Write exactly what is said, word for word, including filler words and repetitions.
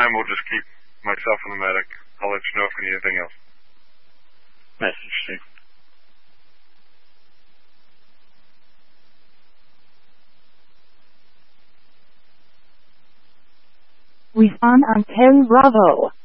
time we'll just keep myself and the medic. I'll let you know if we need anything else. Message, Steve. Respond on ten Bravo.